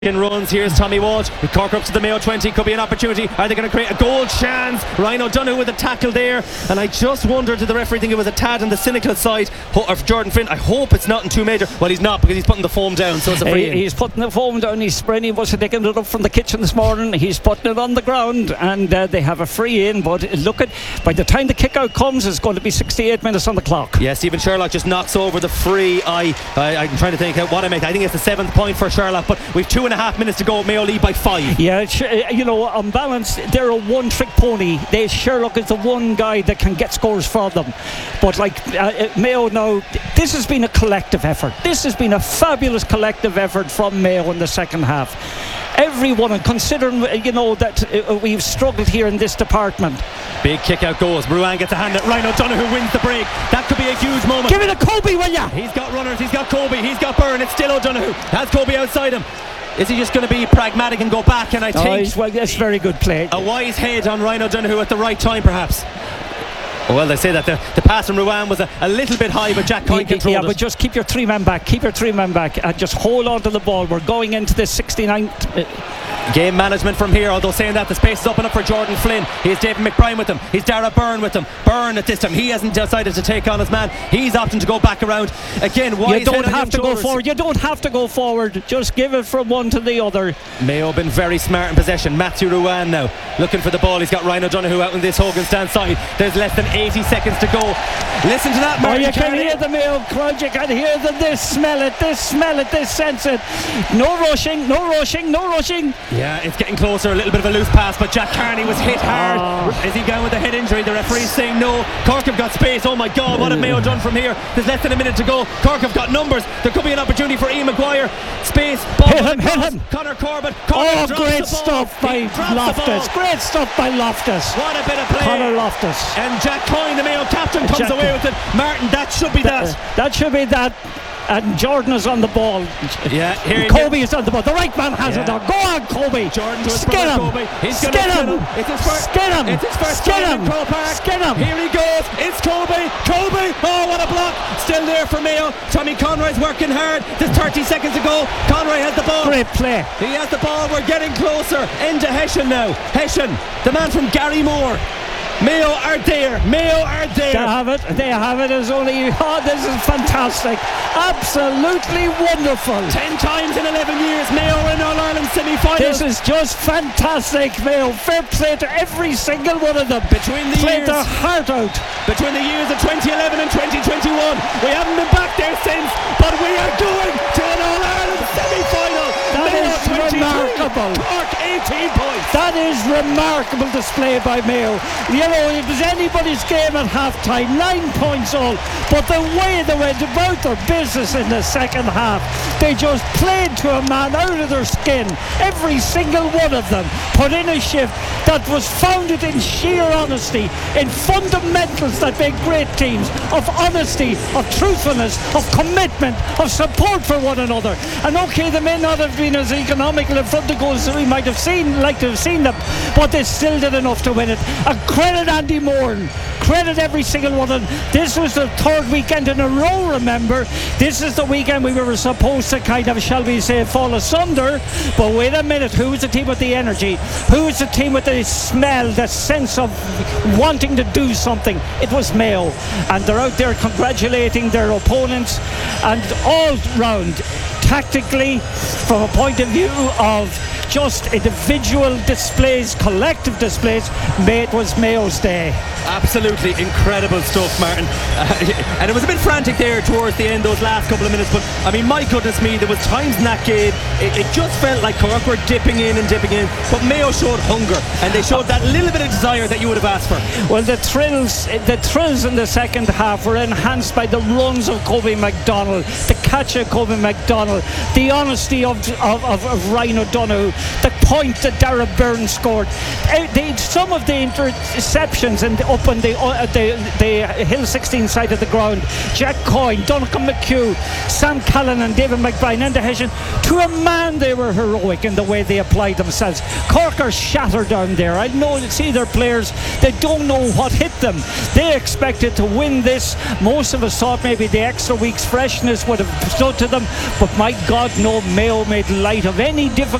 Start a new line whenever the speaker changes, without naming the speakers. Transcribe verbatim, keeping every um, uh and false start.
In runs, here's Tommy Walsh with Cork up to the Mayo twenty, could be an opportunity. Are they going to create a goal chance? Ryan O'Donoghue with a tackle there, and I just wonder, did the referee think it was a tad on the cynical side of Jordan Flynn? I hope it's not in too major. Well, he's not, because he's putting the foam down, so it's a free.
He, he's putting the foam down. He's spraying. He must have taken it up from the kitchen this morning. He's putting it on the ground, and uh, they have a free in. But look at, by the time the kick out comes, it's going to be sixty-eight minutes on the clock.
Yeah, Stephen Sherlock just knocks over the free. I, I I'm trying to think what I make. I think it's the seventh point for Sherlock, but we've two and a half minutes to go. Mayo lead by five.
Yeah, you know, on balance, they're a one-trick pony. They Sherlock is the one guy that can get scores for them. But like uh, Mayo now, this has been a collective effort. This has been a fabulous collective effort from Mayo in the second half. Everyone, and considering you know that uh, we've struggled here in this department.
Big kick out goes. Ruan gets a hand at Ryan O'Donoghue, wins the break. That could be a huge moment.
Give it to Kobe, will ya?
He's got runners. He's got Kobe. He's got Byrne. It's still O'Donoghue. Has Kobe outside him. Is he just going to be pragmatic and go back? And I think
oh, well, that's very good play.
A wise head on Ryan O'Donoghue at the right time, perhaps. Well, they say that the, the pass from Ruan was a, a little bit high, but Jack Coyne controlled
yeah,
it.
but just keep your three men back. Keep your three men back and just hold on to the ball. We're going into the sixty-ninth. Uh,
Game management from here, although saying that the space is open up for Jordan Flynn. Here's David McBride with him. He's Dara Byrne with him. Byrne at this time, he hasn't decided to take on his man. He's opting to go back around. Again, why
you don't have to go forward. You don't have to go forward. Just give it from one to the other.
Mayo been very smart in possession. Matthew Ruan now looking for the ball. He's got Ryan O'Donoghue out on this Hogan stand side. There's less than eighty seconds to go. Listen to that, Martin.
Oh, you can hear the Mayo crowd. You can hear them. They smell it. They smell it. They sense it. No rushing. No rushing. No rushing.
Yeah, it's getting closer. A little bit of a loose pass, but Jack Carney was hit hard. Oh. Is he going with a head injury? The referee's saying no. Cork have got space. Oh my God, what have Mayo done from here? There's less than a minute to go. Cork have got numbers. There could be an opportunity for Ian Maguire. Space. Ball
hit him, hit him.
Connor Corbett.
Oh, great stuff by Loftus. Great stuff by Loftus.
What a bit of play.
Connor Loftus.
And Jack Coyne, the Mayo captain, comes
Jack
away with it. Martin, that should be that.
That, that should be that. And Jordan is on the ball.
Yeah, here
Kobe is on the ball. The right man has
yeah.
it now. Go on, Kobe.
Jordan to
skin him.
Kobe. He's
skin
him.
him.
It's his first.
Skin him.
It's his first
skin him.
Crow Park.
Skin him.
Here he goes. It's Kobe. Kobe. Oh, what a block. Still there for Mayo. Tommy Conroy's working hard. There's thirty seconds to go. Conroy has the ball.
Great play.
He has the ball. We're getting closer. Into Hession now. Hession, the man from Gary Moore. Mayo are there. Mayo are there.
They have it. They have it. As only. Oh, this is fantastic. Absolutely wonderful.
Ten times in eleven years, Mayo are in All-Ireland semi-finals.
This is just fantastic, Mayo. Fair play to every single one of them.
Between the
Played
years,
their heart out.
Between the years of twenty eleven and twenty twenty-one, we haven't been back there since, but we are going to an All-Ireland semi-final.
That
Mayo
is remarkable.
Cork eighteen points.
That is remarkable display by Mayo. You know, it was anybody's game at half-time, nine points all, but the way they went about their business in the second half, they just played to a man out of their skin. Every single one of them put in a shift that was founded in sheer honesty, in fundamentals that make great teams, of honesty, of truthfulness, of commitment, of support for one another. And okay, they may not have been as economical in front of goals as we might have seen, like to have seen them, but they still did enough to win it. And credit Andy Moran, credit every single one of them. This was the third weekend in a row, remember. This is the weekend we were supposed to kind of, shall we say, fall asunder. But wait a minute, who is the team with the energy? Who is the team with the smell, the sense of wanting to do something? It was Mayo. And they're out there congratulating their opponents, and all round, tactically, from a point of view of just individual displays, collective displays, it was Mayo's day.
Absolutely incredible stuff, Martin. Uh, and it was a bit frantic there towards the end, those last couple of minutes, but I mean, my goodness me, there was times in that game it, it just felt like Cork were dipping in and dipping in, but Mayo showed hunger, and they showed that little bit of desire that you would have asked for.
Well, the thrills the thrills in the second half were enhanced by the runs of Kobe McDonald, the catch of Kobe McDonald, the honesty of, of, of, of Ryan O'Donoghue, the point that Dara Byrne scored, uh, they, some of the interceptions and up on the, uh, the the Hill sixteen side of the ground, Jack Coyne, Duncan McHugh, Sam Callan and David McBride and the Hession, to a man they were heroic in the way they applied themselves. Cork are shattered down there. I know, see their players, they don't know what hit them. They expected to win this. Most of us thought maybe the extra week's freshness would have stood to them, but my by God, no, Mayo made light of any difficulty